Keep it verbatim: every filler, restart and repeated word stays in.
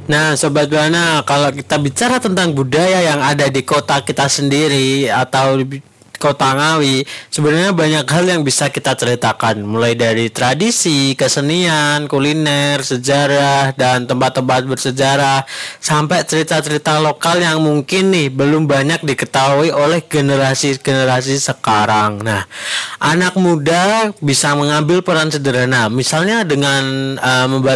Nah, Sobat Buana, kalau kita bicara tentang budaya yang ada di kota kita sendiri atau di kota Ngawi, sebenarnya banyak hal yang bisa kita ceritakan, mulai dari tradisi, kesenian, kuliner, sejarah, dan tempat-tempat bersejarah, sampai cerita-cerita lokal yang mungkin nih belum banyak diketahui oleh generasi-generasi sekarang. Nah, anak muda bisa mengambil peran sederhana, misalnya dengan uh, membuat